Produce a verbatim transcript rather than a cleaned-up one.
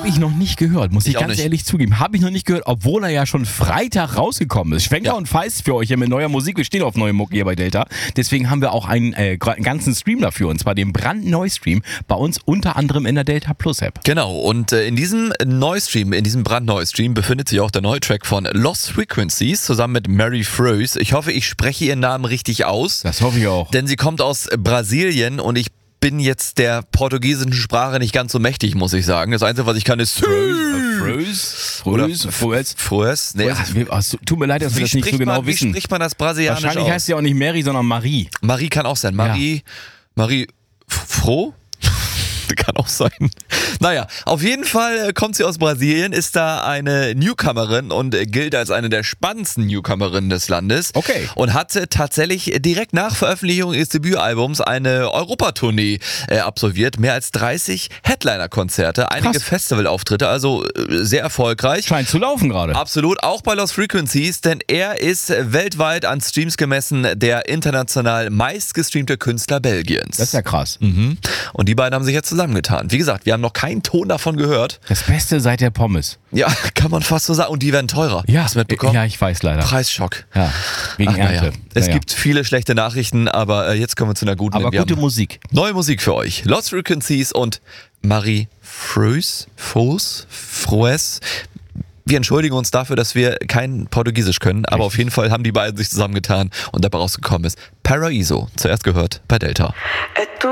Habe ich noch nicht gehört, muss ich, Ich auch ganz nicht. ehrlich zugeben. Habe ich noch nicht gehört, obwohl er ja schon Freitag rausgekommen ist. Schwenker Ja. und Feist für euch hier mit neuer Musik. Wir stehen auf neue Mucke hier bei Delta. Deswegen haben wir auch einen, äh, gra- einen ganzen Stream dafür. Und zwar den Brandneu-Stream bei uns unter anderem in der Delta Plus App. Genau, und äh, in diesem Neustream, in diesem brandneuen befindet sich auch der neue Track von Lost Frequencies zusammen mit Mary Froese. Ich hoffe, ich spreche ihren Namen richtig aus, Das hoffe ich auch. denn sie kommt aus Brasilien und ich bin jetzt der portugiesischen Sprache nicht ganz so mächtig, muss ich sagen. Das Einzige, was ich kann, ist Frös, oder Frös, Frös. Froes. Nee, Frös. Wir- ach so, Tut mir leid, dass wir wie das nicht so spricht genau man, wie wissen. spricht man das brasilianisch Wahrscheinlich aus? heißt sie auch nicht Mary, sondern Marie. Marie kann auch sein. Marie, Marie F- Froh? Kann auch sein. Naja, auf jeden Fall kommt sie aus Brasilien, ist da eine Newcomerin und gilt als eine der spannendsten Newcomerinnen des Landes. Okay. Und hatte tatsächlich direkt nach Veröffentlichung ihres Debütalbums eine Europatournee äh, absolviert. Mehr als dreißig Headliner-Konzerte, einige Krass. Festivalauftritte, also äh, sehr erfolgreich. Scheint zu laufen gerade. Absolut, auch bei Lost Frequencies, denn er ist weltweit an Streams gemessen der international meistgestreamte Künstler Belgiens. Das ist ja krass. Mhm. Und die beiden haben sich jetzt zusammengetan. Wie gesagt, wir haben noch keinen Ton davon gehört. Das Beste seit der Pommes. Ja, kann man fast so sagen. Und die werden teurer. Ja, Hast du mitbekommen? ja, ich weiß leider. Preisschock. Ja, wegen Ach, naja. Ernte. Es Naja. gibt viele schlechte Nachrichten, aber äh, jetzt kommen wir zu einer guten. Aber wir gute haben Musik. neue Musik für euch. Lost Frequencies und Marie Froes, Froes, Froes. Wir entschuldigen uns dafür, dass wir kein Portugiesisch können, aber auf jeden Fall haben die beiden sich zusammengetan und dabei rausgekommen ist Paraíso. Zuerst gehört bei Delta.